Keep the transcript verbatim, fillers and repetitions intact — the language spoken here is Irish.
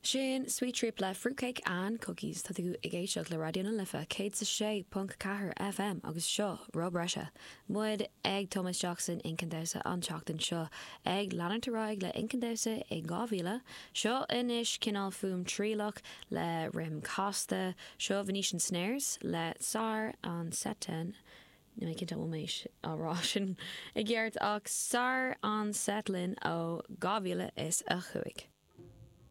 Sin sweet trip le fruitcake and cookies tá tú ag éisteach le radioúna lifa cé sa sé punt cahar F M agus seo Rob Breise. Muid ag Thomas Jackson incandésa an teachtain seo ag leanantaráig le incandésa ag gáhíle seo inis cinál fum trílach le rim casta seo Venetian Snares le Sar an setan nu mé cinnta bhfuil méis árá sin i ggéirt ach Sar an setlin ó gáhíle is a chuig.